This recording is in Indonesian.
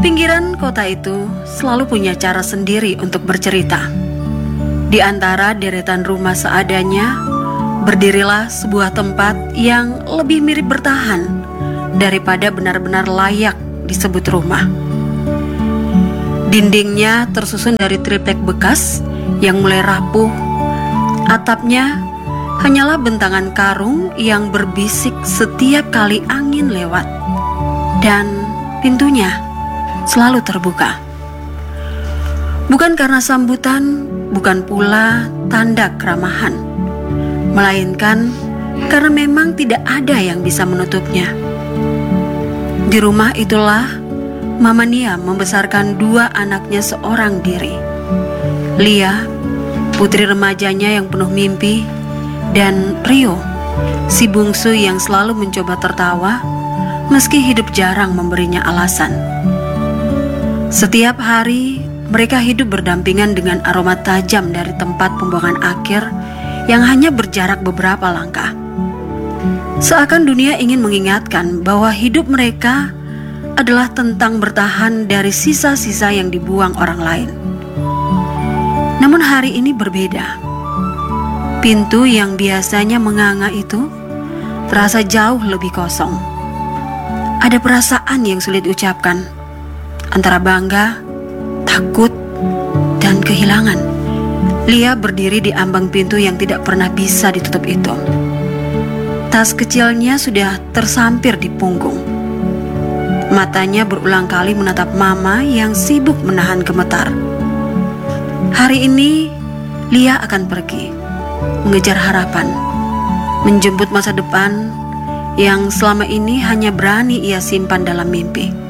Pinggiran kota itu selalu punya cara sendiri untuk bercerita. Di antara deretan rumah seadanya, berdirilah sebuah tempat yang lebih mirip bertahan daripada benar-benar layak disebut rumah. Dindingnya tersusun dari triplek bekas yang mulai rapuh. Atapnya hanyalah bentangan karung yang berbisik setiap kali angin lewat. Dan pintunya selalu terbuka. Bukan karena sambutan, bukan pula tanda keramahan, melainkan karena memang tidak ada yang bisa menutupnya. Di rumah itulah Mama Nia membesarkan dua anaknya seorang diri. Lia, putri remajanya yang penuh mimpi, dan Rio, si bungsu yang selalu mencoba tertawa meski hidup jarang memberinya alasan. Setiap hari mereka hidup berdampingan dengan aroma tajam dari tempat pembuangan akhir yang hanya berjarak beberapa langkah. Seakan dunia ingin mengingatkan bahwa hidup mereka adalah tentang bertahan dari sisa-sisa yang dibuang orang lain. Namun hari ini berbeda. Pintu yang biasanya menganga itu terasa jauh lebih kosong. Ada perasaan yang sulit diucapkan, antara bangga, takut, dan kehilangan. Lia berdiri di ambang pintu yang tidak pernah bisa ditutup itu. Tas kecilnya sudah tersampir di punggung. Matanya berulang kali menatap Mama yang sibuk menahan gemetar. Hari ini Lia akan pergi, mengejar harapan, menjemput masa depan yang selama ini hanya berani ia simpan dalam mimpi.